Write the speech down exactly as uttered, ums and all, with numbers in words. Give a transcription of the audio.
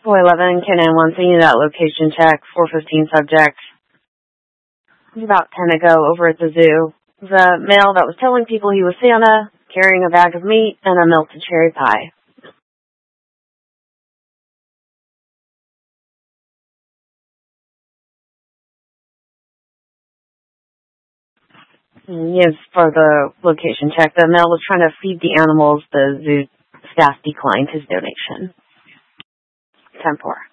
four eleven, K nine one, so you need that location check, four fifteen subject. It was about ten ago over at the zoo. It was a male that was telling people he was Santa, carrying a bag of meat and a melted cherry pie. And yes, for the location check, the male was trying to feed the animals. The zoo staff declined his donation. ten four.